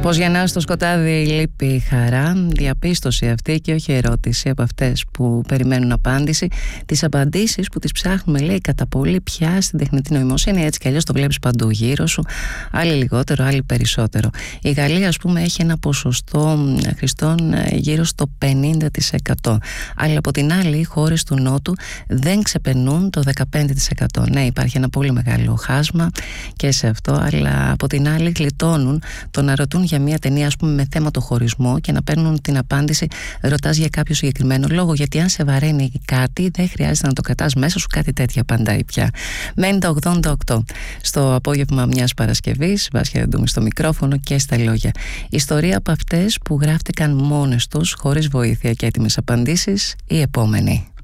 Πως γεννά στο σκοτάδι λείπει η χαρά, διαπίστωση αυτή και όχι ερώτηση από αυτές που περιμένουν απάντηση. Τις απαντήσεις που τις ψάχνουμε, λέει, κατά πολύ πια στην τεχνητή νοημοσύνη, έτσι κι αλλιώς το βλέπεις παντού γύρω σου, άλλοι λιγότερο, άλλοι περισσότερο. Η Γαλλία, ας πούμε, έχει ένα ποσοστό χρηστών γύρω στο 50%. Αλλά από την άλλη, οι χώρες του Νότου δεν ξεπερνούν το 15%. Ναι, υπάρχει ένα πολύ μεγάλο χάσμα και σε αυτό, αλλά από την άλλη γλιτώνουν το να ρωτούν για μια ταινία, ας πούμε, με θέμα το χωρισμό και να παίρνουν την απάντηση, ρωτάς για κάποιο συγκεκριμένο λόγο, γιατί αν σε βαραίνει κάτι δεν χρειάζεται να το κρατάς μέσα σου, κάτι τέτοια απαντάει πια. Μένει τα 88 στο απόγευμα μιας Παρασκευής, Βάσια Δεντούμη στο μικρόφωνο και στα λόγια. Ιστορία από αυτές που γράφτηκαν μόνες τους, χωρίς βοήθεια και έτοιμες απαντήσεις, η επόμενη.